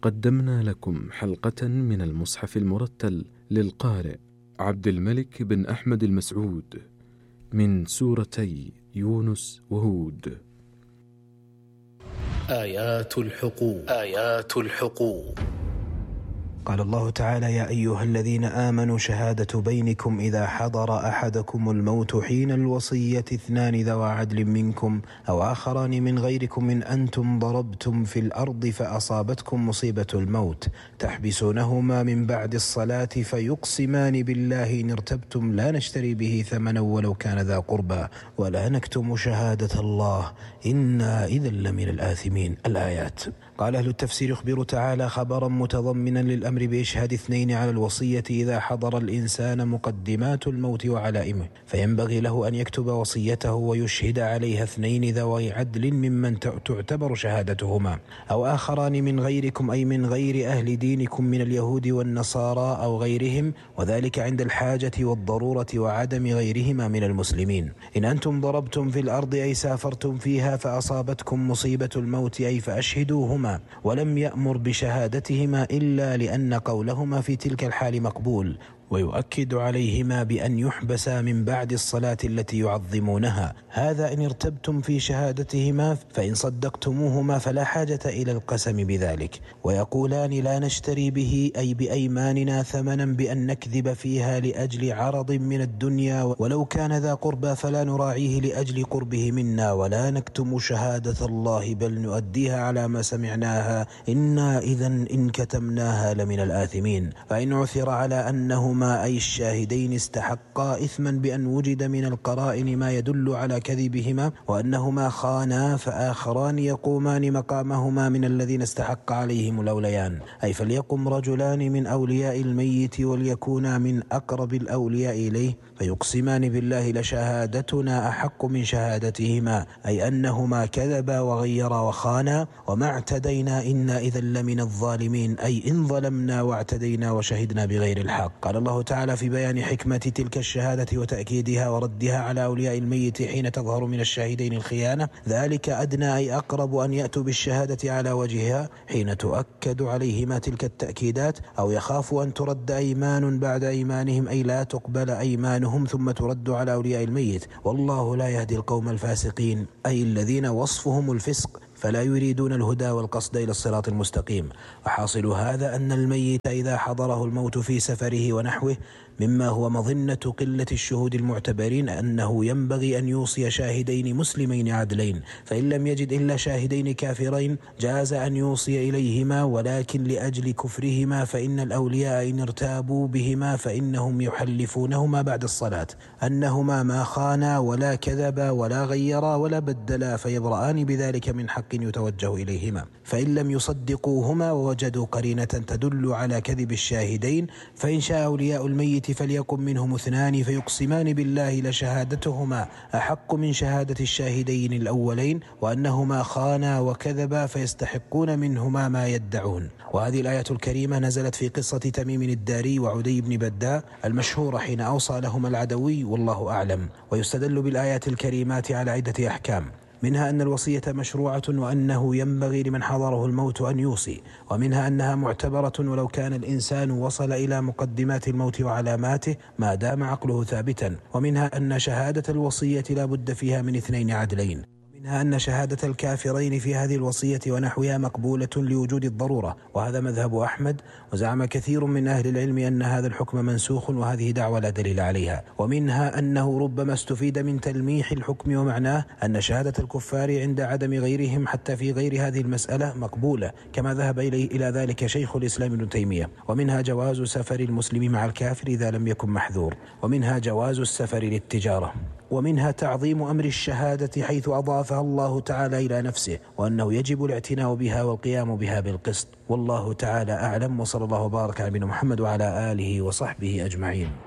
قدمنا لكم حلقة من المصحف المرتل للقارئ عبد الملك بن أحمد المسعود من سورتي يونس وهود. آيات الحقوق. قال الله تعالى: يا أيها الذين آمنوا شهادة بينكم إذا حضر أحدكم الموت حين الوصية اثنان ذوى عدل منكم أو آخران من غيركم إن أنتم ضربتم في الأرض فأصابتكم مصيبة الموت تحبسونهما من بعد الصلاة فيقسمان بالله إن ارتبتم لا نشتري به ثمنا ولو كان ذا قربى ولا نكتم شهادة الله إنا إذا لمن الآثمين. الآيات. قال أهل التفسير: يخبر تعالى خبرا متضمنا للأمر بإشهاد اثنين على الوصية إذا حضر الإنسان مقدمات الموت وعلائمه، فينبغي له أن يكتب وصيته ويشهد عليها اثنين ذوي عدل ممن تعتبر شهادتهما أو آخران من غيركم أي من غير أهل دينكم من اليهود والنصارى أو غيرهم، وذلك عند الحاجة والضرورة وعدم غيرهما من المسلمين. إن أنتم ضربتم في الأرض أي سافرتم فيها فأصابتكم مصيبة الموت أي فأشهدوهما، ولم يأمر بشهادتهما إلا لأن قولهما في تلك الحال مقبول، ويؤكد عليهما بأن يحبسا من بعد الصلاة التي يعظمونها. هذا إن ارتبتم في شهادتهما، فإن صدقتموهما فلا حاجة إلى القسم بذلك. ويقولان لا نشتري به أي بأيماننا ثمنا بأن نكذب فيها لأجل عرض من الدنيا ولو كان ذا قربى فلا نراعيه لأجل قربه منا ولا نكتم شهادة الله بل نؤديها على ما سمعناها إنا إذا إن كتمناها لمن الآثمين. فإن عثر على أنهما أي الشاهدين استحقا إثما بأن وجد من القرائن ما يدل على كذبهما وأنهما خانا فآخران يقومان مقامهما من الذين استحق عليهم الأوليان، أي فليقم رجلان من أولياء الميت وليكونا من أقرب الأولياء إليه فيقسمان بالله لشهادتنا أحق من شهادتهما، أي أنهما كذبا وغيرا وخانا وما اعتدينا إنا إذا لمن الظالمين، أي إن ظلمنا واعتدينا وشهدنا بغير الحق. قال الله تعالى في بيان حكمة تلك الشهادة وتأكيدها وردها على أولياء الميت حين تظهر من الشاهدين الخيانة: ذلك أدنى أي أقرب أن يأتوا بالشهادة على وجهها حين تؤكد عليهما تلك التأكيدات، أو يخاف أن ترد أيمان بعد أيمانهم أي لا تقبل أيمانهم ثم ترد على أولياء الميت، والله لا يهدي القوم الفاسقين أي الذين وصفهم الفسق فلا يريدون الهدى والقصد إلى الصراط المستقيم. وحاصل هذا أن الميت إذا حضره الموت في سفره ونحوه مما هو مظنة قلة الشهود المعتبرين أنه ينبغي أن يوصي شاهدين مسلمين عدلين، فإن لم يجد إلا شاهدين كافرين جاز أن يوصي إليهما، ولكن لأجل كفرهما فإن الأولياء إن ارتابوا بهما فإنهم يحلفونهما بعد الصلاة أنهما ما خانا ولا كذبا ولا غيرا ولا بدلا، فيبرآن بذلك من حق يتوجه إليهما. فإن لم يصدقوهما ووجدوا قرينة تدل على كذب الشاهدين فإن شاء أولياء الميت فليكن منهم اثنان فيقسمان بالله لشهادتهما أحق من شهادة الشاهدين الأولين وأنهما خانا وكذبا فيستحقون منهما ما يدعون. وهذه الآية الكريمة نزلت في قصة تميم الداري وعدي بن بداء المشهورة حين أوصى لهما العدوي والله أعلم. ويستدل بالآيات الكريمات على عدة أحكام، منها أن الوصية مشروعة وأنه ينبغي لمن حضره الموت أن يوصي، ومنها أنها معتبرة ولو كان الإنسان وصل إلى مقدمات الموت وعلاماته ما دام عقله ثابتا، ومنها أن شهادة الوصية لا بد فيها من اثنين عدلين، منها أن شهادة الكافرين في هذه الوصية ونحوها مقبولة لوجود الضرورة، وهذا مذهب أحمد. وزعم كثير من أهل العلم أن هذا الحكم منسوخ وهذه دعوة لا دليل عليها. ومنها أنه ربما استفيد من تلميح الحكم ومعناه أن شهادة الكفار عند عدم غيرهم حتى في غير هذه المسألة مقبولة، كما ذهب إلى ذلك شيخ الإسلام ابن تيمية. ومنها جواز سفر المسلم مع الكافر إذا لم يكن محذور، ومنها جواز السفر للتجارة، ومنها تعظيم أمر الشهادة حيث أضافها الله تعالى إلى نفسه، وأنه يجب الاعتناء بها والقيام بها بالقسط. والله تعالى أعلم، وصلى الله وبارك على نبينا محمد وعلى آله وصحبه أجمعين.